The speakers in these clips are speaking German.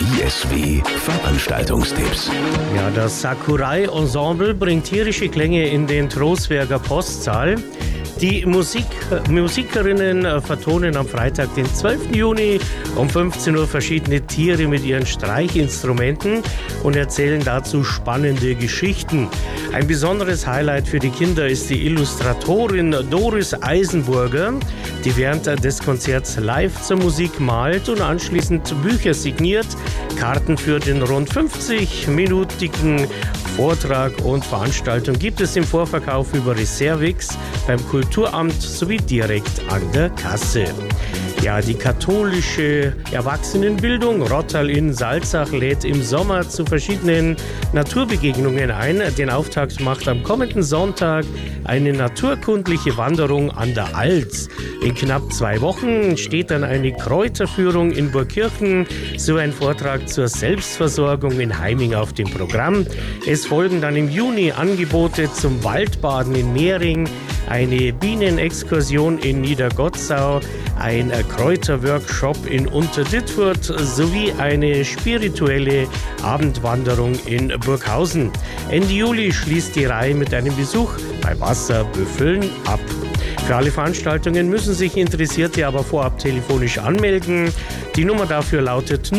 ISW Veranstaltungstipps. Ja, das Sakurai-Ensemble bringt tierische Klänge in den Trostberger Postsaal. Die Musikerinnen vertonen am Freitag, den 12. Juni um 15 Uhr verschiedene Tiere mit ihren Streichinstrumenten und erzählen dazu spannende Geschichten. Ein besonderes Highlight für die Kinder ist die Illustratorin Doris Eisenburger, die während des Konzerts live zur Musik malt und anschließend Bücher signiert. Karten für den rund 50-minütigen Vortrag und Veranstaltung gibt es im Vorverkauf über Reservix beim Kulturamt sowie direkt an der Kasse. Ja, die katholische Erwachsenenbildung Rottal in Salzach lädt im Sommer zu verschiedenen Naturbegegnungen ein. Den Auftakt macht am kommenden Sonntag eine naturkundliche Wanderung an der Alz. In knapp 2 Wochen steht dann eine Kräuterführung in Burgkirchen sowie ein Vortrag zur Selbstversorgung in Heiming auf dem Programm. Es folgen dann im Juni Angebote zum Waldbaden in Mehring, eine Bienenexkursion in Niedergotzau, ein Kräuterworkshop in Unterdittfurt sowie eine spirituelle Abendwanderung in Burghausen. Ende Juli schließt die Reihe mit einem Besuch bei Wasserbüffeln ab. Für alle Veranstaltungen müssen sich Interessierte aber vorab telefonisch anmelden. Die Nummer dafür lautet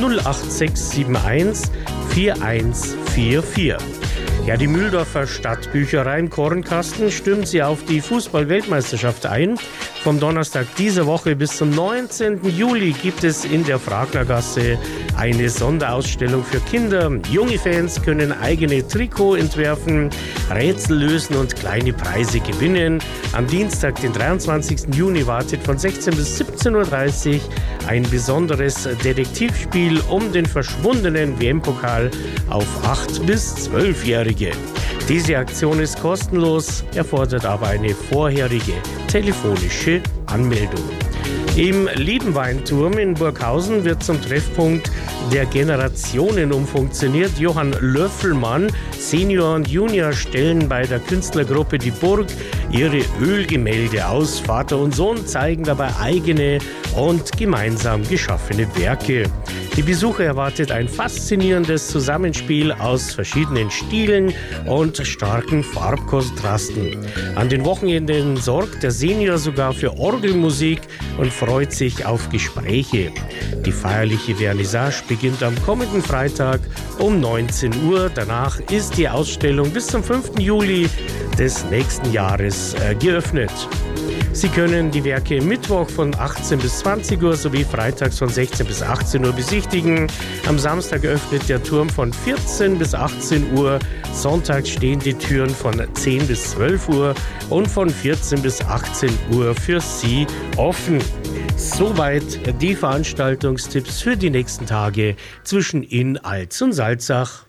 08671 4144. Ja, die Mühldorfer Stadtbücherei im Kornkasten stimmt sie auf die Fußball-Weltmeisterschaft ein. Vom Donnerstag dieser Woche bis zum 19. Juli gibt es in der Fragnergasse eine Sonderausstellung für Kinder. Junge Fans können eigene Trikot entwerfen, Rätsel lösen und kleine Preise gewinnen. Am Dienstag, den 23. Juni, wartet von 16 bis 17.30 Uhr ein besonderes Detektivspiel um den verschwundenen WM-Pokal auf 8- bis 12-Jährige. Diese Aktion ist kostenlos, erfordert aber eine vorherige telefonische Anmeldung. Im Liebenweinturm in Burghausen wird zum Treffpunkt der Generationen umfunktioniert. Johann Löffelmann, Senior und Junior, stellen bei der Künstlergruppe Die Burg ihre Ölgemälde aus. Vater und Sohn zeigen dabei eigene und gemeinsam geschaffene Werke. Die Besucher erwartet ein faszinierendes Zusammenspiel aus verschiedenen Stilen und starken Farbkontrasten. An den Wochenenden sorgt der Senior sogar für Orgelmusik und freut sich auf Gespräche. Die feierliche Vernissage beginnt am kommenden Freitag um 19 Uhr. Danach ist die Ausstellung bis zum 5. Juli des nächsten Jahres geöffnet. Sie können die Werke Mittwoch von 18 bis 20 Uhr sowie freitags von 16 bis 18 Uhr besichtigen. Am Samstag öffnet der Turm von 14 bis 18 Uhr. Sonntags stehen die Türen von 10 bis 12 Uhr und von 14 bis 18 Uhr für Sie offen. Soweit die Veranstaltungstipps für die nächsten Tage zwischen Inn, Alz und Salzach.